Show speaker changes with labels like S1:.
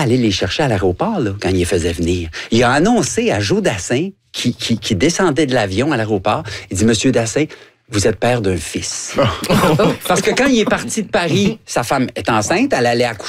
S1: aller les chercher à l'aéroport là, quand il les faisait venir. Il a annoncé à Joe Dassin, qui descendait de l'avion à l'aéroport, il dit, Monsieur Dassin, vous êtes père d'un fils. Parce que quand il est parti de Paris, sa femme est enceinte, elle allait accoucher